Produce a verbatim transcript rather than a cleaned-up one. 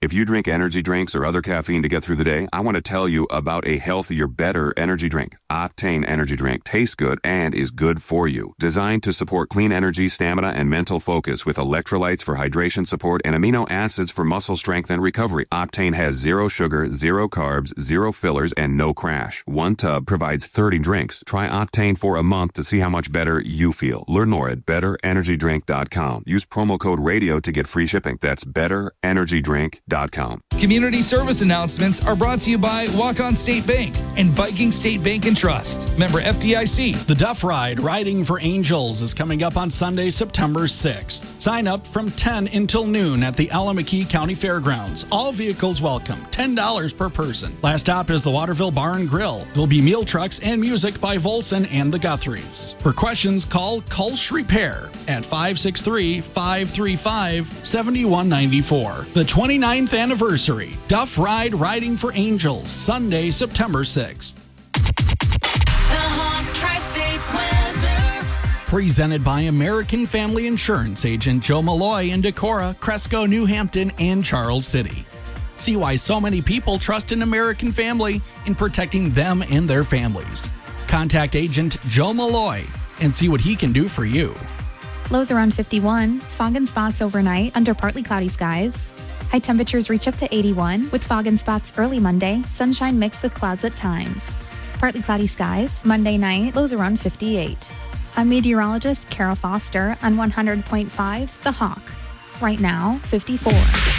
If you drink energy drinks or other caffeine to get through the day, I want to tell you about a healthier, better energy drink. Octane Energy Drink tastes good and is good for you. Designed to support clean energy, stamina, and mental focus with electrolytes for hydration support and amino acids for muscle strength and recovery. Octane has zero sugar, zero carbs, zero fillers, and no crash. One tub provides thirty drinks. Try Octane for a month to see how much better you feel. Learn more at better energy drink dot com. Use promo code RADIO to get free shipping. That's better energy drink dot com. Community service announcements are brought to you by Walk-On State Bank and Viking State Bank and Trust. Member F D I C. The Duff Ride Riding for Angels is coming up on Sunday, September sixth. Sign up from ten until noon at the Alameda County Fairgrounds. All vehicles welcome, ten dollars per person. Last stop is the Waterville Bar and Grill. There'll be meal trucks and music by Volson and the Guthries. For questions, call Kulsh Repair at five six three, five three five, seven one nine four. The twenty-ninth anniversary Duff Ride Riding for Angels, Sunday, September sixth. The Hawk Tri-State Weather. Presented by American Family Insurance agent Joe Malloy in Decorah, Cresco, New Hampton, and Charles City. See why so many people trust in American Family in protecting them and their families. Contact agent Joe Malloy and see what he can do for you. Lows around fifty-one, fog and spots overnight under partly cloudy skies. High temperatures reach up to eighty-one with fog and spots early Monday, sunshine mixed with clouds at times. Partly cloudy skies, Monday night, lows around fifty-eight. I'm meteorologist Carol Foster on one hundred point five The Hawk. Right now, fifty-four.